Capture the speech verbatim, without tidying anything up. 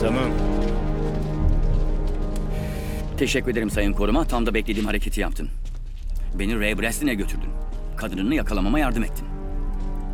Tamam. Teşekkür ederim Sayın Koruma. Tam da beklediğim hareketi yaptın. Beni Ray Braston'e götürdün. Kadınını yakalamama yardım ettin.